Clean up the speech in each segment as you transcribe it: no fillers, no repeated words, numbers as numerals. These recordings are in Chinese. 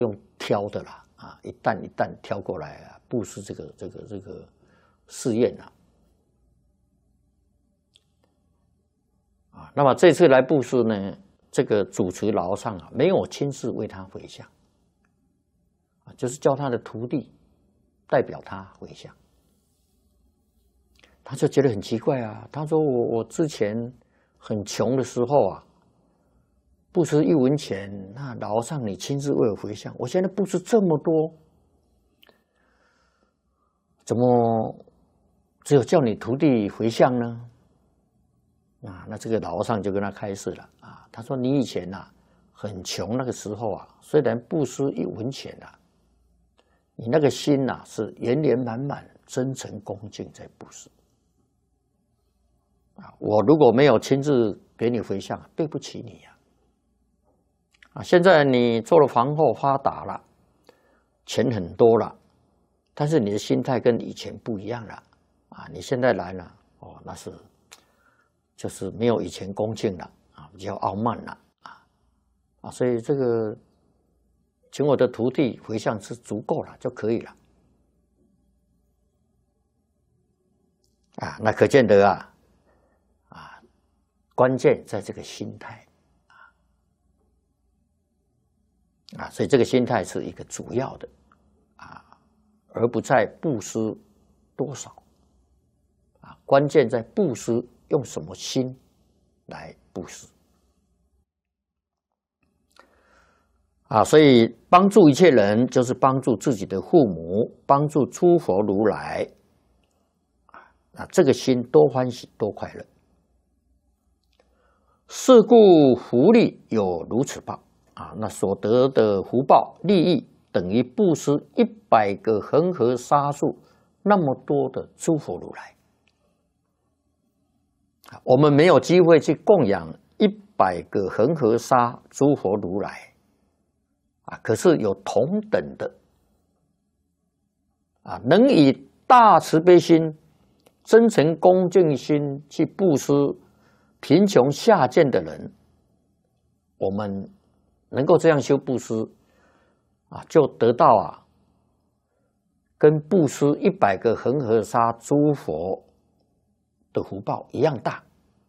用挑的啦，啊，一担一担挑过来啊，布施这个试验啊。啊，那么这次来布施呢，这个主持老和尚啊，没有亲自为他回向，啊，就是叫他的徒弟代表他回向。他就觉得很奇怪啊，他说我之前很穷的时候啊，布施1文钱，那老和尚你亲自为我回向，我现在布施这么多，怎么只有叫你徒弟回向呢？啊，那这个老和尚就跟他开示了啊，他说你以前呐，很穷那个时候啊，虽然布施1文钱啊，你那个心呐，是圆圆满满、真诚恭敬在布施啊。我如果没有亲自给你回向，对不起你呀。啊，现在你做了皇后发达了，钱很多了，但是你的心态跟以前不一样了啊。你现在来了，哦，那是。就是没有以前恭敬了啊，比较傲慢了啊，所以这个请我的徒弟回向是足够了就可以了啊。那可见得啊，关键在这个心态啊，所以这个心态是一个主要的啊，而不在布施多少啊，关键在布施。用什么心来布施啊？所以帮助一切人，就是帮助自己的父母，帮助诸佛如来啊，这个心多欢喜多快乐。是故福利有如此报啊，那所得的福报利益等于布施100个恒河沙数那么多的诸佛如来。我们没有机会去供养100个恒河沙诸佛如来啊，可是有同等的啊，能以大慈悲心、真诚恭敬心去布施贫穷下贱的人，我们能够这样修布施啊，就得到啊，跟布施100个恒河沙诸佛的福报一样大。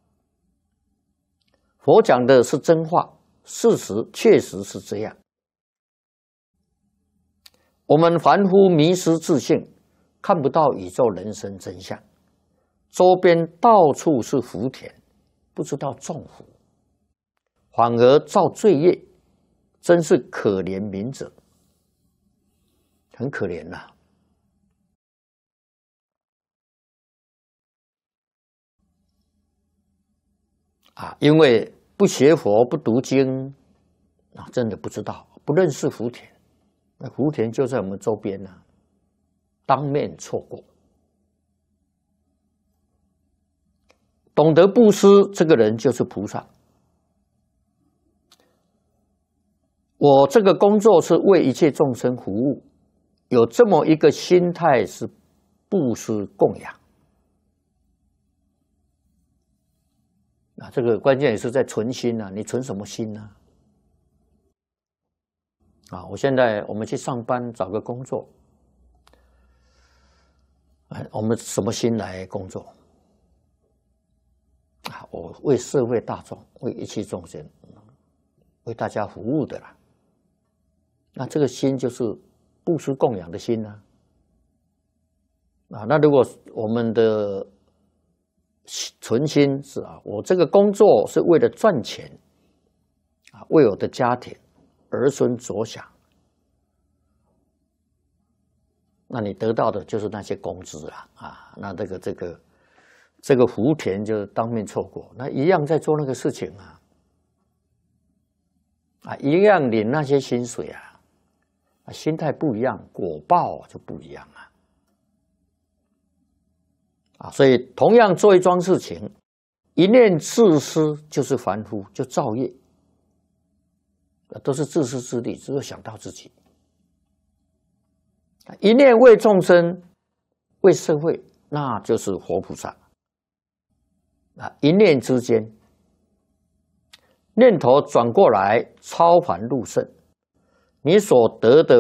佛讲的是真话，事实确实是这样。我们凡夫迷失自性，看不到宇宙人生真相，周边到处是福田，不知道种福，反而造罪业，真是可怜悯者，很可怜呐。啊，因为不学佛、不读经啊，真的不知道，不认识福田。那福田就在我们周边呢，当面错过。懂得布施，这个人就是菩萨。我这个工作是为一切众生服务，有这么一个心态是布施供养。啊，这个关键也是在存心啊，你存什么心呢？啊，我们去上班找个工作，我们什么心来工作？啊，我为社会大众，为一切众生，为大家服务的啦。那这个心就是布施供养的心呢。啊，那如果我们的存心是啊，我这个工作是为了赚钱，啊，为我的家庭儿孙着想，那你得到的就是那些工资啦，啊，那这个福田就当面错过，那一样在做那个事情啊，啊，一样领那些薪水啊，心态不一样，果报就不一样啊。啊，所以同样做一桩事情，一念自私就是凡夫，就造业，都是自私自利，只有想到自己。一念为众生、为社会，那就是活菩萨。啊，一念之间，念头转过来，超凡入圣， 你所得的